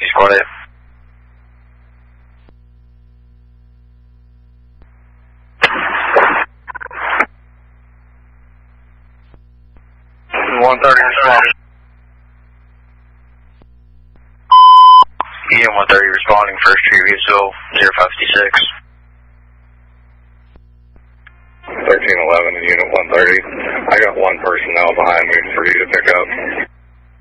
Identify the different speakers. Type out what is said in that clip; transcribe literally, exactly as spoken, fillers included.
Speaker 1: Squad A. one thirty responding. E M one thirty responding, first tree Reedsville, zero five six.
Speaker 2: thirteen eleven and Unit one thirty. I got one personnel behind me for you to pick up.